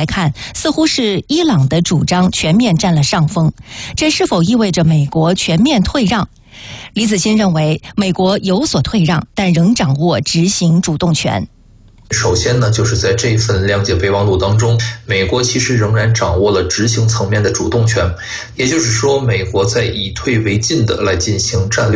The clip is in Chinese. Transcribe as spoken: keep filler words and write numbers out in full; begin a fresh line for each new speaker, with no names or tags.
来看，似乎是伊朗的主张全面占了上风，这是否意味着美国全面退让？李子欣认为，美国有所退让，但仍掌握执行主动权。
首先呢，就是在这份谅解备忘录当中，美国其实仍然掌握了执行层面的主动权，也就是说，美国在以退为进的来进行战略